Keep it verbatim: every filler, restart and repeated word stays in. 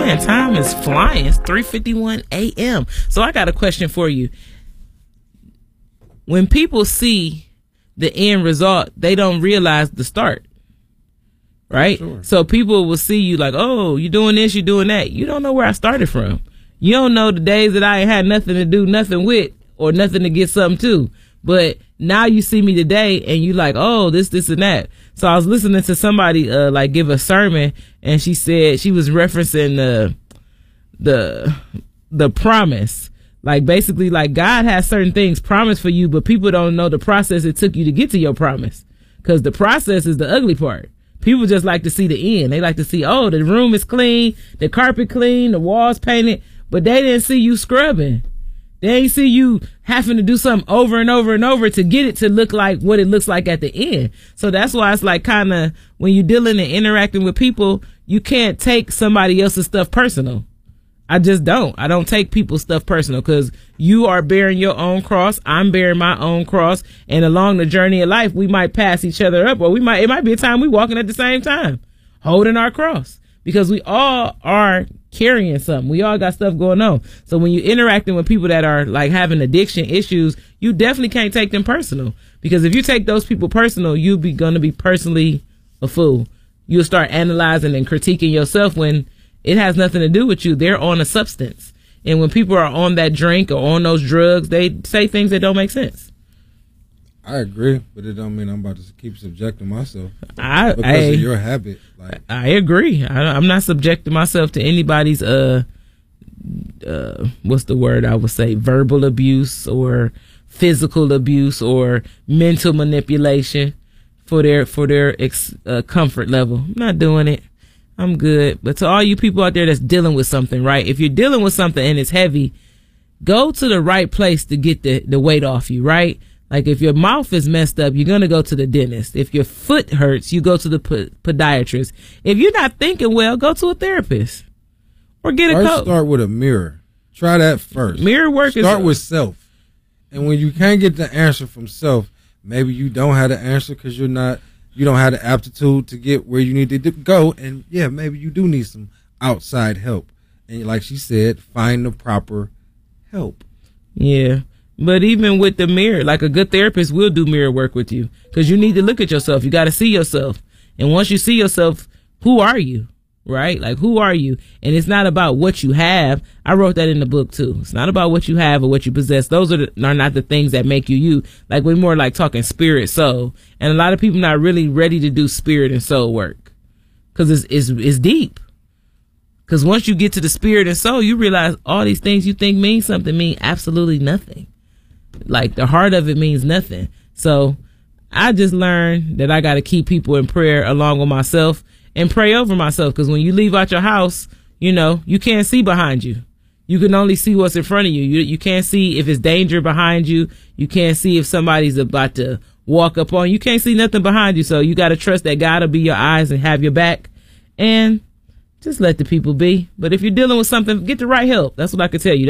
Man, time is flying. It's three fifty-one a.m. So I got a question for you. When people see the end result, they don't realize the start. Right? Sure. So people will see you like, oh, you're doing this, you're doing that. You don't know where I started from. You don't know the days that I ain't had nothing to do, nothing with, or nothing to get something to. But now you see me today and you like, oh, this, this, and that. So I was listening to somebody uh, like give a sermon, and she said she was referencing the the the promise. Like basically, like God has certain things promised for you, but people don't know the process it took you to get to your promise, because the process is the ugly part. People just like to see the end. They like to see, oh, the room is clean, the carpet clean, the walls painted, but they didn't see you scrubbing. They ain't see you having to do something over and over and over to get it to look like what it looks like at the end. So that's why it's like kind of when you're dealing and interacting with people, you can't take somebody else's stuff personal. I just don't. I don't take people's stuff personal, because you are bearing your own cross. I'm bearing my own cross. And along the journey of life, we might pass each other up, or we might, it might be a time we walking at the same time, holding our cross, because we all are carrying something. We all got stuff going on. So when you're interacting with people that are like having addiction issues, you definitely can't take them personal, because if you take those people personal, you'll be going to be personally a fool. You'll start analyzing and critiquing yourself when it has nothing to do with you. They're on a substance. And when people are on that drink or on those drugs, they say things that don't make sense. I agree, but it don't mean I'm about to keep subjecting myself I, because I, of your habit. Like, I agree. I, I'm not subjecting myself to anybody's, uh, uh, what's the word I would say, verbal abuse or physical abuse or mental manipulation for their, for their ex, uh, comfort level. I'm not doing it. I'm good. But to all you people out there that's dealing with something, right? If you're dealing with something and it's heavy, go to the right place to get the, the weight off you, right? Like if your mouth is messed up, you're going to go to the dentist. If your foot hurts, you go to the p- podiatrist. If you're not thinking well, go to a therapist or get a first coach. Start with a mirror. Try that first. Mirror work Start is Start with self. And when you can't get the answer from self, maybe you don't have the answer because you're not, you don't have the aptitude to get where you need to go. And yeah, maybe you do need some outside help. And like she said, find the proper help. Yeah. But even with the mirror, like a good therapist will do mirror work with you, because you need to look at yourself. You got to see yourself. And once you see yourself, who are you? Right? Like, who are you? And it's not about what you have. I wrote that in the book too. It's not about what you have or what you possess. Those are, the, are not the things that make you you. Like, we're more like talking spirit, soul. And a lot of people not really ready to do spirit and soul work, because it's, it's, it's deep. Because once you get to the spirit and soul, you realize all these things you think mean something mean absolutely nothing. Like, the heart of it means nothing. So I just learned that I got to keep people in prayer along with myself and pray over myself. Because when you leave out your house, you know, you can't see behind you. You can only see what's in front of you. You, you can't see if it's danger behind you. You can't see if somebody's about to walk up on you. You can't see nothing behind you. So you got to trust that God will be your eyes and have your back, and just let the people be. But if you're dealing with something, get the right help. That's what I could tell you.